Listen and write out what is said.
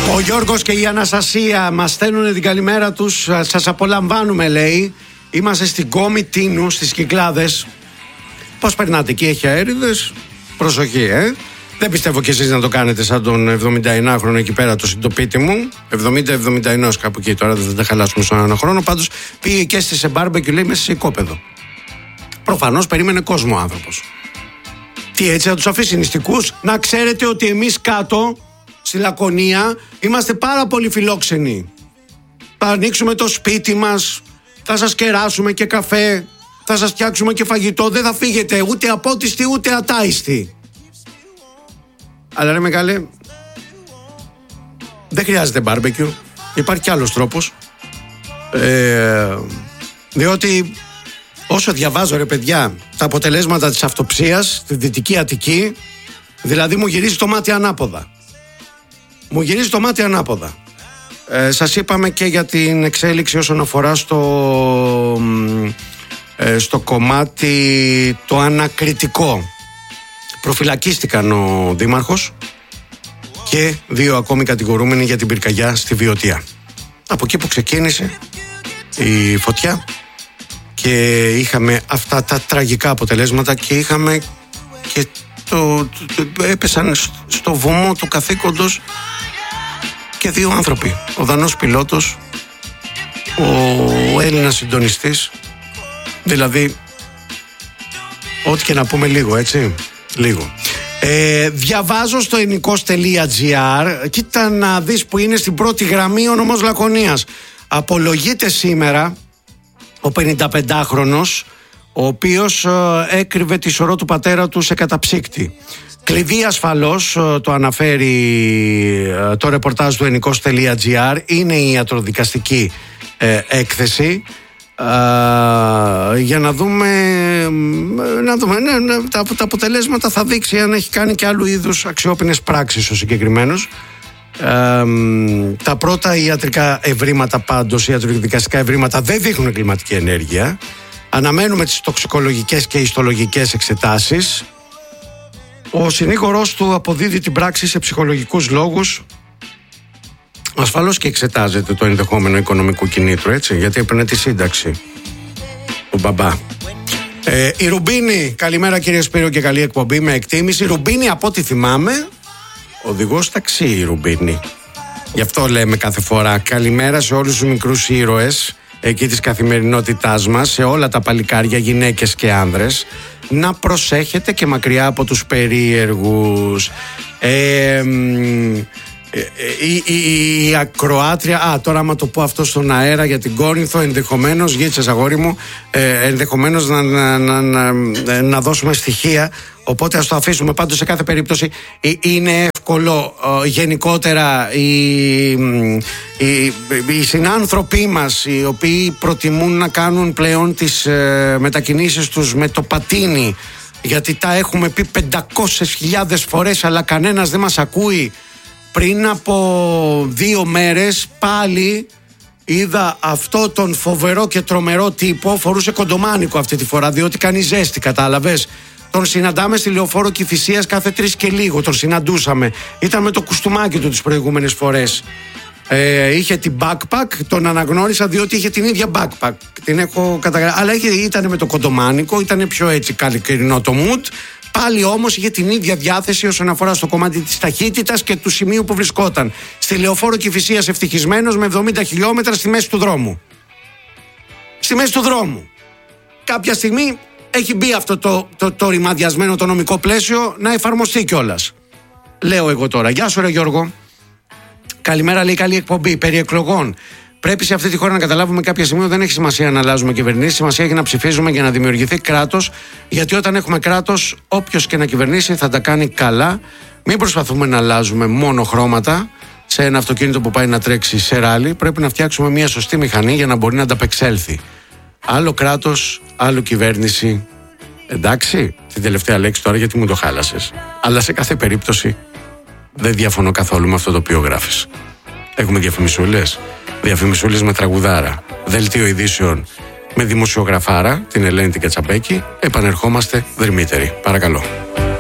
Ο Γιώργος και η Αναστασία μας στέλνουν την καλημέρα τους. Σας απολαμβάνουμε, λέει. Είμαστε στην Κόμη Τίνου, στις Κυκλάδες. Πώς περνάτε εκεί, έχει αέριδες? Προσοχή, Δεν πιστεύω κι εσείς να το κάνετε σαν τον 79χρονο εκεί πέρα, το συντοπίτη μου. 70-71 κάπου εκεί, τώρα δεν θα τα χαλάσουμε στον ένα χρόνο. Πάντως πήγε και σε μπάρμπεκιου, λέει, μέσα σε οικόπεδο. Προφανώς περίμενε κόσμο ο άνθρωπος. Τι, έτσι θα τους αφήσει νηστικούς? Να ξέρετε ότι εμείς κάτω στη Λακωνία είμαστε πάρα πολύ φιλόξενοι. Θα ανοίξουμε το σπίτι μας, θα σας κεράσουμε και καφέ, θα σας φτιάξουμε και φαγητό. Δεν θα φύγετε ούτε απότιστοι ούτε ατάιστοι. Αλλά ρε μεγάλε, δεν χρειάζεται μπάρμπεκιου. Υπάρχει κι άλλος τρόπος. Διότι όσο διαβάζω, ρε παιδιά, τα αποτελέσματα της αυτοψίας στη Δυτική Αττική, δηλαδή μου γυρίζει το μάτι ανάποδα. Μου γυρίζει το μάτι ανάποδα. Σας είπαμε και για την εξέλιξη όσον αφορά στο κομμάτι το ανακριτικό. Προφυλακίστηκαν ο δήμαρχος και 2 ακόμη κατηγορούμενοι για την πυρκαγιά στη Βιωτία. Από εκεί που ξεκίνησε η φωτιά και είχαμε αυτά τα τραγικά αποτελέσματα και είχαμε και έπεσαν στο βωμό του καθήκοντος και 2 άνθρωποι. Ο Δανός πιλότος, ο Έλληνας συντονιστής, δηλαδή ό,τι και να πούμε λίγο, έτσι, λίγο. Διαβάζω στο ενικός.gr, κοίτα να δεις που είναι στην πρώτη γραμμή ο νομός Λακωνίας. Απολογείται σήμερα ο 55χρονος, ο οποίος έκρυβε τη σωρό του πατέρα του σε καταψύκτη. Κλειδί ασφαλώς, το αναφέρει το ρεπορτάζ του ενικός.gr, είναι η ιατροδικαστική έκθεση. Για να δούμε τα αποτελέσματα θα δείξει αν έχει κάνει και άλλου είδους αξιόπινες πράξεις ο συγκεκριμένος. Τα πρώτα ιατρικά ευρήματα, πάντως ιατροδικαστικά ευρήματα, δεν δείχνουν εγκληματική ενέργεια. Αναμένουμε τις τοξικολογικές και ιστολογικές εξετάσεις. Ο συνήγορος του αποδίδει την πράξη σε ψυχολογικούς λόγους. Ασφαλώς και εξετάζεται το ενδεχόμενο οικονομικού κινήτρου, έτσι, γιατί έπαιρνε τη σύνταξη ο μπαμπά. Η Ρουμπίνη, καλημέρα κύριε Σπύρο και καλή εκπομπή με εκτίμηση. Ρουμπίνη, από ό,τι θυμάμαι, οδηγός ταξί η Ρουμπίνη. Γι' αυτό λέμε κάθε φορά καλημέρα σε όλους τους μικρούς ήρωες εκεί της καθημερινότητάς μας, σε όλα τα παλικάρια, γυναίκες και άνδρες, να προσέχετε και μακριά από τους περίεργους. Η ακροάτρια, τώρα άμα το πω αυτό στον αέρα για την Κόρινθο, ενδεχομένως, γίτσες αγόρι μου, ενδεχομένως να δώσουμε στοιχεία, οπότε ας το αφήσουμε. Πάντως σε κάθε περίπτωση είναι εύκολο γενικότερα οι συνάνθρωποι μας, οι οποίοι προτιμούν να κάνουν πλέον τις μετακινήσεις τους με το πατίνι, γιατί τα έχουμε πει 500.000 φορές αλλά κανένας δεν μας ακούει. Πριν από 2 μέρες πάλι είδα αυτό τον φοβερό και τρομερό τύπο, φορούσε κοντομάνικο αυτή τη φορά, διότι κάνει ζέστη, κατάλαβες. Τον συναντάμε στη Λεωφόρο Κηφισίας κάθε 3 και λίγο, τον συναντούσαμε. Ήταν με το κουστούμάκι του τις προηγούμενες φορές. Είχε την backpack, τον αναγνώρισα διότι είχε την ίδια backpack. Την έχω καταγράψει. Αλλά ήταν με το κοντομάνικο, ήταν πιο έτσι καλοκαιρινό το mood. Πάλι όμως είχε την ίδια διάθεση όσον αφορά στο κομμάτι της ταχύτητας και του σημείου που βρισκόταν. Στη Λεωφόρο Κηφισίας ευτυχισμένος με 70 χιλιόμετρα στη μέση του δρόμου. Στη μέση του δρόμου. Κάποια στιγμή έχει μπει αυτό το ρημαδιασμένο το νομικό πλαίσιο να εφαρμοστεί κιόλας. Λέω εγώ τώρα. Γεια σου ρε Γιώργο. Καλημέρα, λέει, καλή εκπομπή. Περί εκλογών. Πρέπει σε αυτή τη χώρα να καταλάβουμε κάποια στιγμή ότι δεν έχει σημασία να αλλάζουμε κυβερνήσεις. Σημασία έχει να ψηφίζουμε για να δημιουργηθεί κράτος. Γιατί όταν έχουμε κράτος, όποιος και να κυβερνήσει θα τα κάνει καλά. Μην προσπαθούμε να αλλάζουμε μόνο χρώματα σε ένα αυτοκίνητο που πάει να τρέξει σε ράλι. Πρέπει να φτιάξουμε μια σωστή μηχανή για να μπορεί να ανταπεξέλθει. Άλλο κράτος, άλλο κυβέρνηση. Εντάξει, την τελευταία λέξη τώρα γιατί μου το χάλασες. Αλλά σε κάθε περίπτωση δεν διαφωνώ καθόλου με αυτό το οποίο γράφεις. Έχουμε διαφημισούλες. Διαφημισούλες με τραγουδάρα. Δελτίο ειδήσεων με δημοσιογραφάρα, την Ελένη την Κατσαπέκη. Επανερχόμαστε δερμύτεροι. Παρακαλώ.